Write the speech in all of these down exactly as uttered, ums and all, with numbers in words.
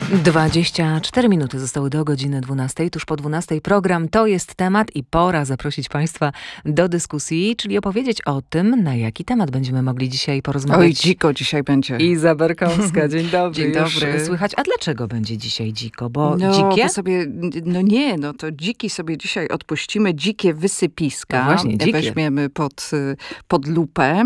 dwadzieścia cztery minuty zostały do godziny dwunastej. Tuż po dwunastej program To jest temat i pora zaprosić Państwa do dyskusji, czyli opowiedzieć o tym, na jaki temat będziemy mogli dzisiaj porozmawiać. Oj, dziko dzisiaj będzie. Iza Berkowska, dzień dobry. Dzień dobry. Już słychać. A dlaczego będzie dzisiaj dziko? Bo no, dzikie? Bo sobie, no nie, no to dziki sobie dzisiaj odpuścimy. Dzikie wysypiska. No właśnie, dzikie. Weźmiemy pod, pod lupę.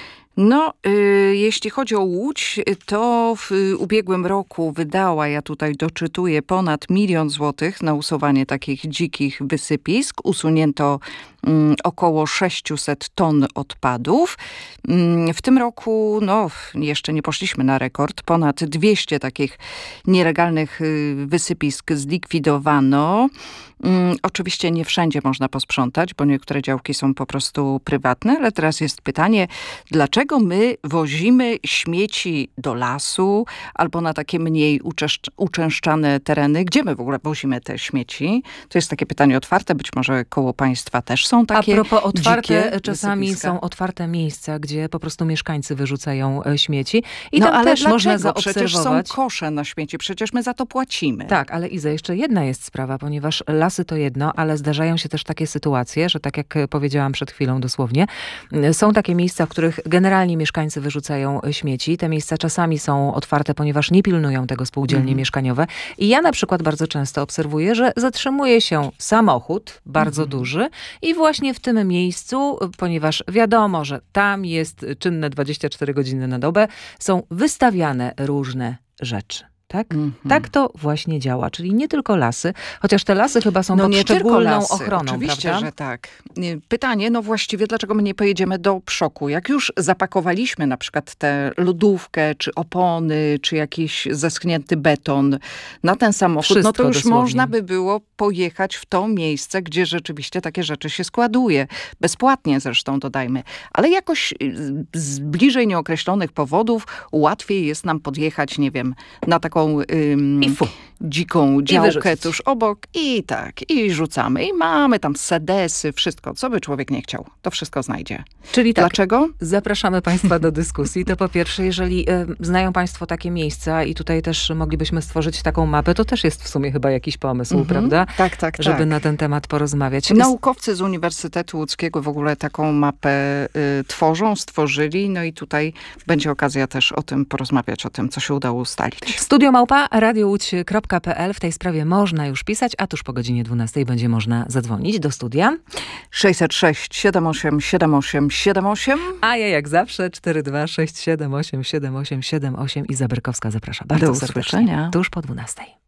No, y, jeśli chodzi o Łódź, to w y, ubiegłym roku wydała, ja tutaj doczytuję, ponad milion złotych na usuwanie takich dzikich wysypisk. Usunięto y, około sześćset ton odpadów. Y, w tym roku, no, jeszcze nie poszliśmy na rekord, ponad dwieście takich nielegalnych y, wysypisk zlikwidowano. Um, oczywiście nie wszędzie można posprzątać, bo niektóre działki są po prostu prywatne, ale teraz jest pytanie, dlaczego my wozimy śmieci do lasu albo na takie mniej uczeszcz- uczęszczane tereny? Gdzie my w ogóle wozimy te śmieci? To jest takie pytanie otwarte, być może koło państwa też są takie. A propos otwarte, dzikie czasami wysypiska. są otwarte miejsca, gdzie po prostu mieszkańcy wyrzucają śmieci i no, tam ale też dlaczego? można zaobserwować. Przecież są kosze na śmieci, przecież my za to płacimy. Tak, ale Iza, jeszcze jedna jest sprawa, ponieważ lasy to jedno, ale zdarzają się też takie sytuacje, że tak jak powiedziałam przed chwilą dosłownie, są takie miejsca, w których generalnie mieszkańcy wyrzucają śmieci. Te miejsca czasami są otwarte, ponieważ nie pilnują tego spółdzielnie mm. mieszkaniowe. I ja na przykład bardzo często obserwuję, że zatrzymuje się samochód bardzo mm. duży i właśnie w tym miejscu, ponieważ wiadomo, że tam jest czynne dwadzieścia cztery godziny na dobę, są wystawiane różne rzeczy. Tak? Mm-hmm. Tak to właśnie działa. Czyli nie tylko lasy, chociaż te lasy chyba są no pod nie szczególną tylko lasy, ochroną, oczywiście, prawda? że tak. Pytanie, no właściwie, dlaczego my nie pojedziemy do przoku? Jak już zapakowaliśmy na przykład tę lodówkę, czy opony, czy jakiś zeschnięty beton na ten samochód, Wszystko no to już dosłownie. można by było pojechać w to miejsce, gdzie rzeczywiście takie rzeczy się składuje. Bezpłatnie zresztą dodajmy. Ale jakoś z bliżej nieokreślonych powodów łatwiej jest nam podjechać, nie wiem, na taką Ym, I fu. dziką działkę I tuż obok i tak, i rzucamy. I mamy tam sedesy, wszystko, co by człowiek nie chciał. To wszystko znajdzie. Czyli tak, dlaczego? Zapraszamy Państwa do dyskusji. To po pierwsze, jeżeli y, znają Państwo takie miejsca i tutaj też moglibyśmy stworzyć taką mapę, to też jest w sumie chyba jakiś pomysł, mm-hmm. prawda? Tak, tak, Żeby tak. na ten temat porozmawiać. Naukowcy z Uniwersytetu Łódzkiego w ogóle taką mapę y, tworzą, stworzyli. No i tutaj będzie okazja też o tym porozmawiać, o tym, co się udało ustalić. Studio małpa radiołódź kropka pe el. W tej sprawie można już pisać, a tuż po godzinie dwunastej będzie można zadzwonić do studia. sześćset sześć siedem osiem siedem osiem siedem osiem. A ja jak zawsze cztery dwa sześć siedem osiem siedem osiem siedem osiem. Iza Berkowska zaprasza bardzo do serdecznie. usłyszenia. Tuż po dwunastej.